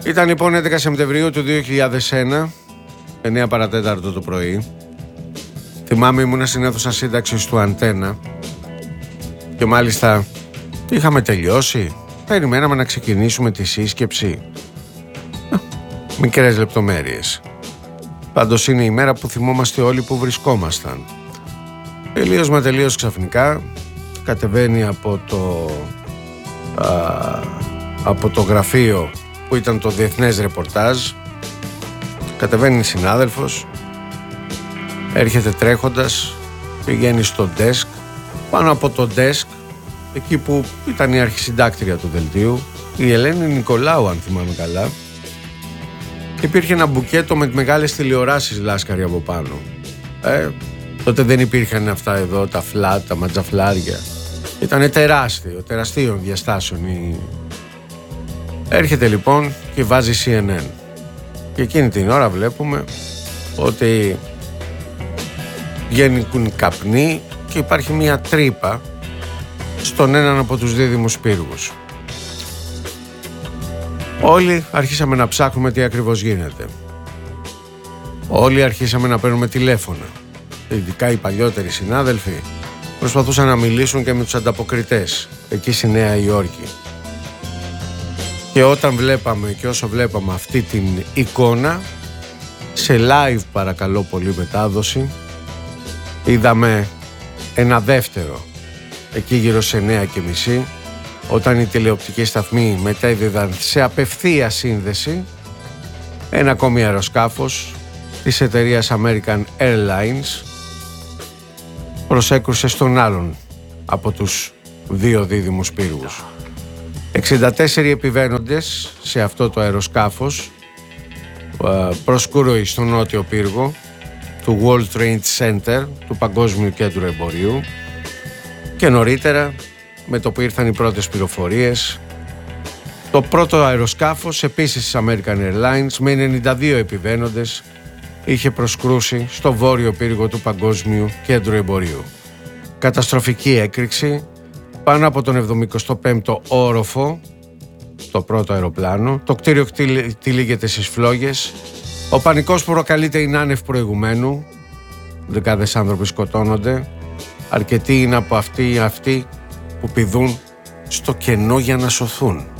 Ήταν λοιπόν 11 Σεπτεμβρίου του 2001, 9 παρατέταρτο το πρωί. Θυμάμαι ήμουνα στην αίθουσα σύνταξης του Αντένα και μάλιστα είχαμε τελειώσει. Περιμέναμε να ξεκινήσουμε τη σύσκεψη. Μικρές λεπτομέρειες. Πάντως είναι η μέρα που θυμόμαστε όλοι που βρισκόμασταν. Τελείως μα τελείως ξαφνικά κατεβαίνει από το γραφείο που ήταν το διεθνές ρεπορτάζ. Κατεβαίνει συνάδελφος, έρχεται τρέχοντας, πηγαίνει στο desk. Πάνω από το desk, εκεί που ήταν η αρχισυντάκτρια του δελτίου, η Ελένη Νικολάου, αν θυμάμαι καλά, υπήρχε ένα μπουκέτο με μεγάλες τηλεοράσεις λάσκαροι από πάνω. Τότε δεν υπήρχαν αυτά εδώ, τα φλατ, τα ματζαφλάρια. Ήτανε τεραστίων διαστάσεων. Έρχεται λοιπόν και βάζει CNN. Και εκείνη την ώρα βλέπουμε ότι βγαίνουν καπνοί και υπάρχει μια τρύπα στον έναν από τους δίδυμους πύργους. Όλοι αρχίσαμε να ψάχνουμε τι ακριβώς γίνεται. Όλοι αρχίσαμε να παίρνουμε τηλέφωνα. Ειδικά οι παλιότεροι συνάδελφοι προσπαθούσαν να μιλήσουν και με τους ανταποκριτές εκεί στη Νέα Υόρκη. Και όταν βλέπαμε και όσο βλέπαμε αυτή την εικόνα, σε live παρακαλώ πολύ μετάδοση, είδαμε ένα δεύτερο εκεί γύρω σε 9:30, όταν οι τηλεοπτικοί σταθμοί μετέδιδαν σε απευθεία σύνδεση ένα ακόμη αεροσκάφος της εταιρείας American Airlines προσέκρουσε στον άλλον από τους δύο δίδυμους πύργους. 64 επιβαίνοντες σε αυτό το αεροσκάφος προσκούρωει στον νότιο πύργο του World Trade Center, του Παγκόσμιου Κέντρου Εμπορίου, και νωρίτερα, με το που ήρθαν οι πρώτες πληροφορίες, το πρώτο αεροσκάφος επίσης της American Airlines με 92 επιβαίνοντες είχε προσκρούσει στο βόρειο πύργο του Παγκόσμιου Κέντρου Εμπορίου. Καταστροφική έκρηξη πάνω από τον 75ο όροφο, το πρώτο αεροπλάνο. Το κτίριο τυλίγεται στις φλόγες. Ο πανικός που προκαλείται είναι άνευ προηγουμένου. Δεκάδες άνθρωποι σκοτώνονται. Αρκετοί είναι από αυτοί που πηδούν στο κενό για να σωθούν.